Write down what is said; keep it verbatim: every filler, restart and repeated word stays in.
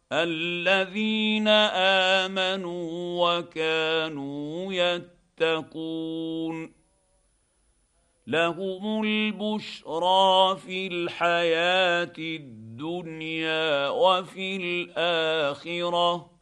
الذين امنوا وكانوا يتقون لهم البشرى في الحياه الدنيا وفي الاخره